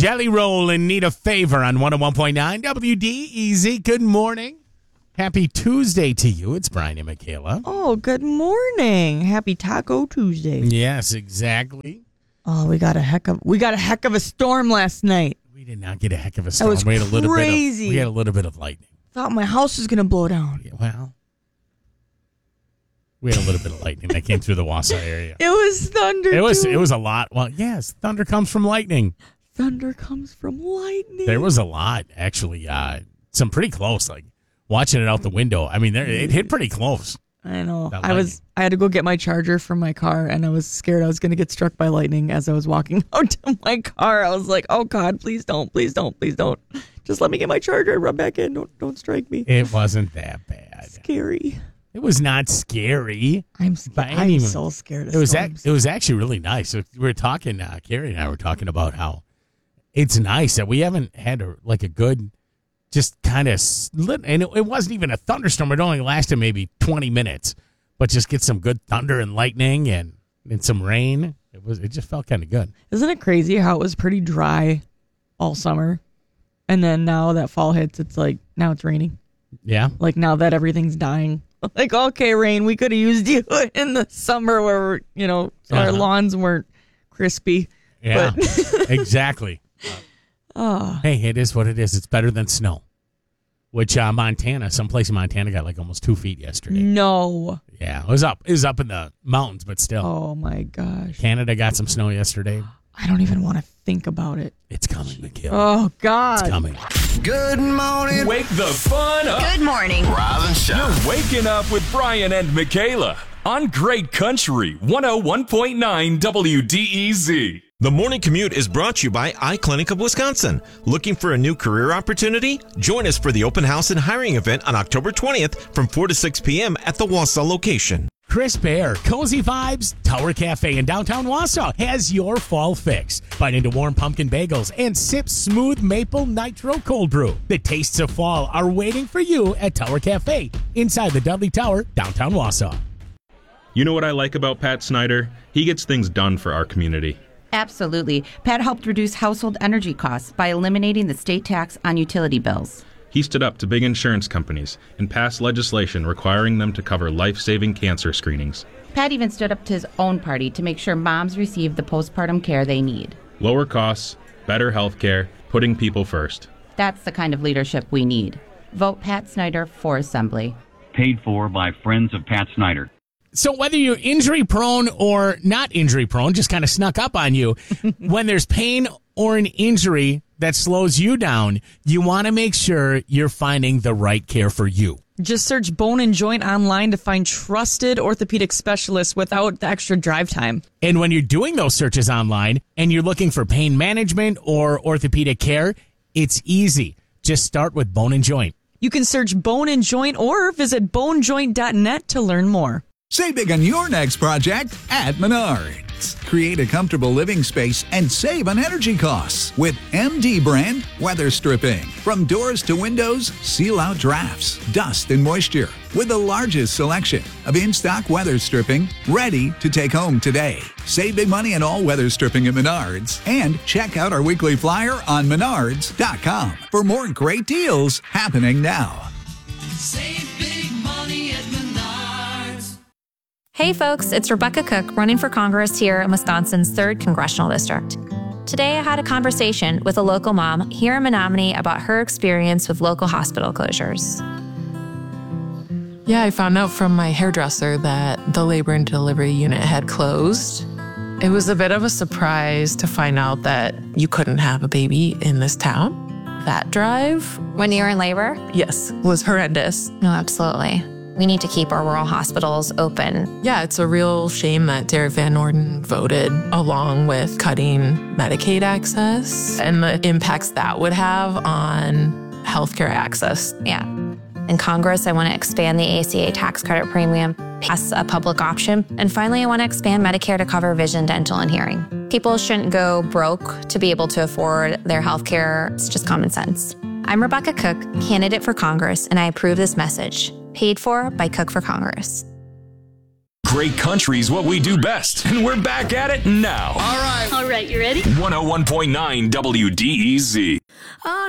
Jelly Roll and Need a Favor on 101.9 WDEZ. Good morning. Happy Tuesday to you. It's Brian and Michaela. Oh, good morning. Happy Taco Tuesday. Yes, exactly. Oh, we got a heck of a storm last night. We did not get a heck of a storm. That was crazy. We had a little bit of lightning. Thought my house was going to blow down. Yeah, well, we had a little bit of lightning that came through the Wausau area. It was thunder. It was a lot. Well, yes, thunder comes from lightning. Thunder comes from lightning. There was a lot, actually. Some pretty close. Like watching it out the window. I mean, it hit pretty close. I know. I had to go get my charger from my car, and I was scared I was going to get struck by lightning as I was walking out to my car. I was like, "Oh God, please don't, please don't, please don't! Just let me get my charger and run back in. Don't strike me." It wasn't that bad. Scary. It was not scary. I'm so scared of storms. It was actually really nice. We were talking. Carrie and I were talking about how it's nice that we haven't had a good. Just kind of lit, and it wasn't even a thunderstorm. It only lasted maybe 20 minutes, but just get some good thunder and lightning and some rain. It just felt kind of good. Isn't it crazy how it was pretty dry all summer, and then now that fall hits, it's like now it's raining. Yeah, like now that everything's dying. Like, okay, rain, we could have used you in the summer where our lawns weren't crispy. Yeah, exactly. Hey, it is what it is. It's better than snow. Which someplace in Montana got like almost 2 feet yesterday. No. Yeah, it was up in the mountains, but still. Oh my gosh. Canada got some snow yesterday. I don't even want to think about it. It's coming, Michaela. Oh God. It's coming. Good morning. Wake the fun up. Good morning. Rise and shine. You're waking up with Brian and Michaela on Great Country 101.9 WDEZ. The morning commute is brought to you by iClinic of Wisconsin. Looking for a new career opportunity? Join us for the open house and hiring event on October 20th from 4 to 6 p.m. at the Wausau location. Crisp Air, Cozy Vibes, Tower Cafe in downtown Wausau has your fall fix. Bite into warm pumpkin bagels and sip smooth maple nitro cold brew. The tastes of fall are waiting for you at Tower Cafe inside the Dudley Tower, downtown Wausau. You know what I like about Pat Snyder? He gets things done for our community. Absolutely. Pat helped reduce household energy costs by eliminating the state tax on utility bills. He stood up to big insurance companies and passed legislation requiring them to cover life-saving cancer screenings. Pat even stood up to his own party to make sure moms receive the postpartum care they need. Lower costs, better health care, putting people first. That's the kind of leadership we need. Vote Pat Snyder for Assembly. Paid for by Friends of Pat Snyder. So whether you're injury prone or not injury prone, just kind of snuck up on you, when there's pain or an injury that slows you down, you want to make sure you're finding the right care for you. Just search Bone and Joint online to find trusted orthopedic specialists without the extra drive time. And when you're doing those searches online and you're looking for pain management or orthopedic care, it's easy. Just start with Bone and Joint. You can search Bone and Joint or visit bonejoint.net to learn more. Save big on your next project at Menards. Create a comfortable living space and save on energy costs with MD brand weather stripping. From doors to windows, seal out drafts, dust, and moisture with the largest selection of in-stock weather stripping ready to take home today. Save big money on all weather stripping at Menards and check out our weekly flyer on menards.com for more great deals happening now. Save big money at Menards. Hey folks, it's Rebecca Cook running for Congress here in Wisconsin's 3rd Congressional District. Today I had a conversation with a local mom here in Menominee about her experience with local hospital closures. Yeah, I found out from my hairdresser that the labor and delivery unit had closed. It was a bit of a surprise to find out that you couldn't have a baby in this town. That drive, When you were in labor? yes, was horrendous. No, absolutely. We need to keep our rural hospitals open. Yeah, it's a real shame that Derek Van Orden voted along with cutting Medicaid access and the impacts that would have on healthcare access. Yeah. In Congress, I want to expand the ACA tax credit premium, pass a public option, and finally, I want to expand Medicare to cover vision, dental, and hearing. People shouldn't go broke to be able to afford their healthcare. It's just common sense. I'm Rebecca Cook, candidate for Congress, and I approve this message. Paid for by Cook for Congress. Great country's what we do best, and we're back at it now. All right. All right, you ready? 101.9 WDEZ.